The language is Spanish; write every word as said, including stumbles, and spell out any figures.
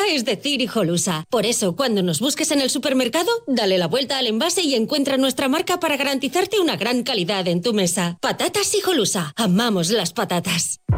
es decir hijolusa. Por eso, cuando nos busques en el supermercado, dale la vuelta al envase y encuentra nuestra marca para garantizarte una gran calidad en tu mesa. Patatas hijolusa. Amamos las patatas.